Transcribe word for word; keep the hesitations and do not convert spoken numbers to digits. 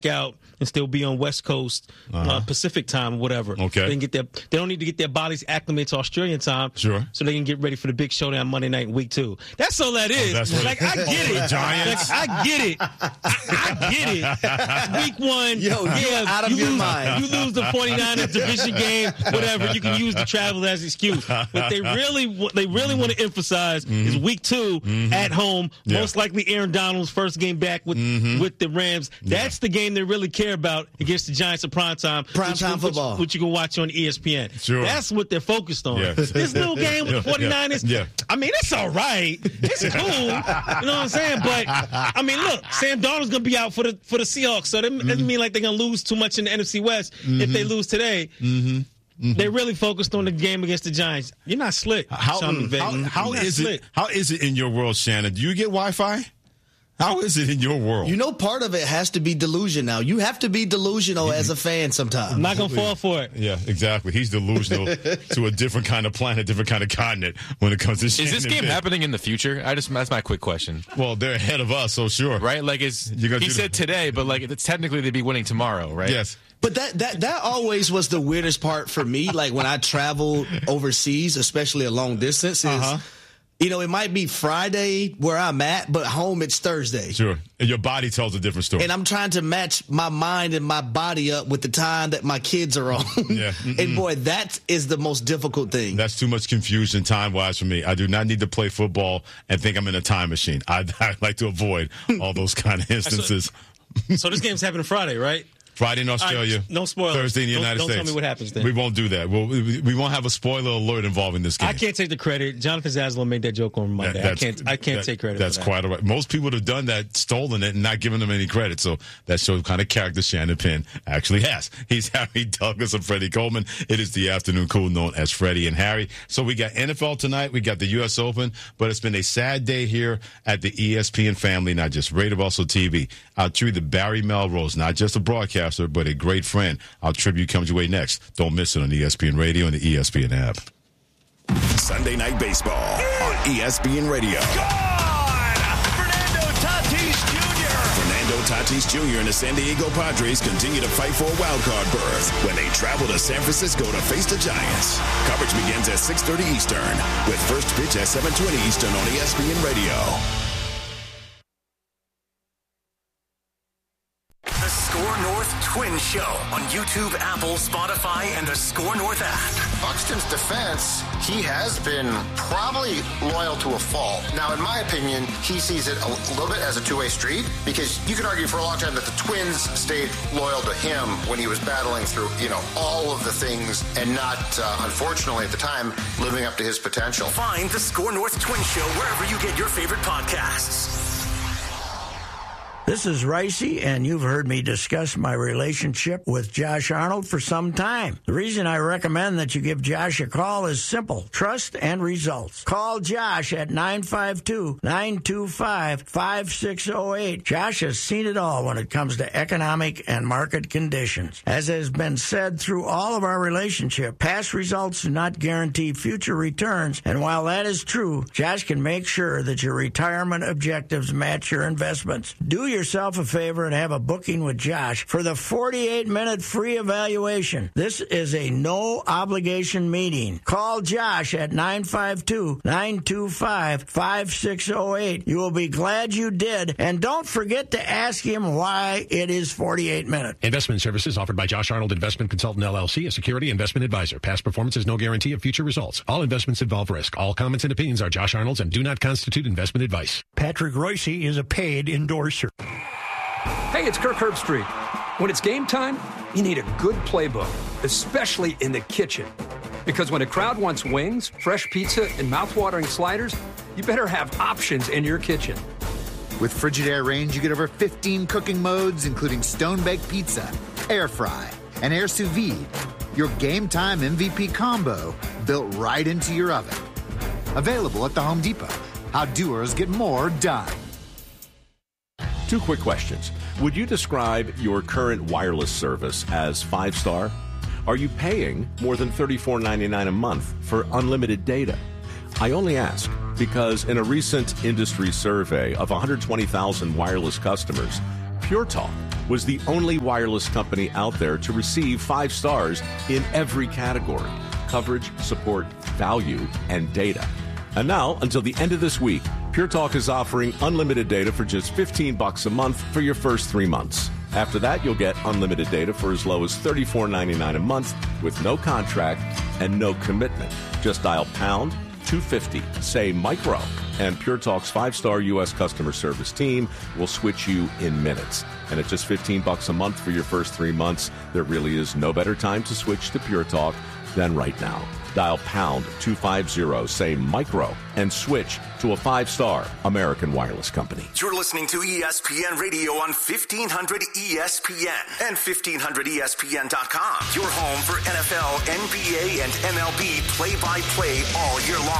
out and still be on West Coast uh-huh. uh, Pacific time or whatever. Okay. They can get their, they don't need to get their bodies acclimated to Australian time. Sure. So they can get ready for the big showdown Monday night in week two. That's all that is. Oh, that's like, I get it. Giants. Like, I get it. I, I get it. Week one. Yo, yeah, you're out of you your lose, mind. You lose the 49ers division game, whatever. You can use the travel as excuse. What they really, what they really want to emphasize mm-hmm. is week two mm-hmm. at home. Yeah. Most likely Aaron Donald's first game back with, mm-hmm. with the Rams. That's yeah. the game they really care about against the Giants at prime time. Prime time football. Which, which you can watch on E S P N. Sure. That's what they're focused on. Yeah. This little game with the 49ers, yeah. I mean, it's all right. It's cool. You know what I'm saying? But, I mean, look, Sam Darnold's going to be out for the for the Seahawks, so that doesn't mm-hmm. mean like they're going to lose too much in the N F C West mm-hmm. if they lose today. Mm-hmm. Mm-hmm. They're really focused on the game against the Giants. You're not slick. How, how, how is slick. it? How is it in your world, Shannon? Do you get Wi-Fi? How is it in your world? You know, part of it has to be delusion now. You have to be delusional mm-hmm. as a fan sometimes. I'm not going to fall for it. Yeah, exactly. He's delusional to a different kind of planet, different kind of continent when it comes to Shannon. Is this game Pitt. happening in the future? I just That's my quick question. Well, they're ahead of us, so sure. Right? Like, is he said today, but like it's technically they'd be winning tomorrow, right? Yes. But that, that that always was the weirdest part for me. Like when I traveled overseas, especially a long distance, is uh-huh. you know, it might be Friday where I'm at, but home it's Thursday. Sure. And your body tells a different story. And I'm trying to match my mind and my body up with the time that my kids are on. Yeah. And boy, that is the most difficult thing. That's too much confusion time-wise for me. I do not need to play football and think I'm in a time machine. I, I like to avoid all those kind of instances. So, so this game's happening Friday, right? Friday in Australia. Right, no spoilers. Thursday in the don't, United don't States. Don't tell me what happens then. We won't do that. We'll, we, we won't have a spoiler alert involving this game. I can't take the credit. Jonathan Zaslow made that joke on Monday. That, I can't I can't that, take credit That's for that. quite all right. Most people would have done that, stolen it, and not given them any credit. So that shows what kind of character Shannon Penn actually has. He's Harry Douglas and Freddie Coleman. It is the afternoon cool known as Freddie and Harry. So we got N F L tonight. We got the U S Open. But it's been a sad day here at the E S P N family, not just radio, but also T V. Our tribute to Barry Melrose, not just a broadcaster, but a great friend. Our tribute comes your way next. Don't miss it on E S P N Radio and the E S P N app. Sunday Night Baseball on E S P N Radio. Gone! Fernando Tatis Junior Fernando Tatis Junior and the San Diego Padres continue to fight for a wild card berth when they travel to San Francisco to face the Giants. Coverage begins at six thirty Eastern with first pitch at seven twenty Eastern on E S P N Radio. The Score North Twin Show on YouTube, Apple, Spotify, and the Score North app. Buxton's defense, he has been probably loyal to a fault. Now, in my opinion, he sees it a little bit as a two-way street because you could argue for a long time that the Twins stayed loyal to him when he was battling through, you know, all of the things and not, uh, unfortunately at the time, living up to his potential. Find the Score North Twin Show wherever you get your favorite podcasts. This is Ricey, and you've heard me discuss my relationship with Josh Arnold for some time. The reason I recommend that you give Josh a call is simple: trust and results. Call Josh at nine five two, nine two five, five six zero eight. Josh has seen it all when it comes to economic and market conditions. As has been said through all of our relationship, past results do not guarantee future returns, and while that is true, Josh can make sure that your retirement objectives match your investments. Do yourself a favor and have a booking with Josh for the forty-eight minute free evaluation. This is a no-obligation meeting. Call Josh at nine five two, nine two five, five six zero eight. You will be glad you did, and don't forget to ask him why it is forty-eight minutes. Investment services offered by Josh Arnold Investment Consultant, L L C, a security investment advisor. Past performance is no guarantee of future results. All investments involve risk. All comments and opinions are Josh Arnold's and do not constitute investment advice. Patrick Royce is a paid endorser. Hey, it's Kirk Herbstreit. When it's game time, you need a good playbook, especially in the kitchen. Because when a crowd wants wings, fresh pizza, and mouth-watering sliders, you better have options in your kitchen. With Frigidaire Range, you get over fifteen cooking modes, including stone-baked pizza, air fry, and air sous vide. Your game-time M V P combo built right into your oven. Available at the Home Depot. How doers get more done. Two quick questions. Would you describe your current wireless service as five-star? Are you paying more than thirty-four ninety-nine a month for unlimited data? I only ask because in a recent industry survey of one hundred twenty thousand wireless customers, Pure Talk was the only wireless company out there to receive five stars in every category: coverage, support, value, and data. And now, until the end of this week, Pure Talk is offering unlimited data for just fifteen bucks a month for your first three months. After that, you'll get unlimited data for as low as thirty-four ninety-nine a month with no contract and no commitment. Just dial pound two fifty, say micro, and Pure Talk's five-star U S customer service team will switch you in minutes. And at just fifteen bucks a month for your first three months, there really is no better time to switch to Pure Talk than right now. Dial pound two fifty, say micro, and switch to a five-star American wireless company. You're listening to E S P N Radio on fifteen hundred E S P N and fifteen hundred E S P N dot com. Your home for N F L, N B A, and M L B play-by-play all year long.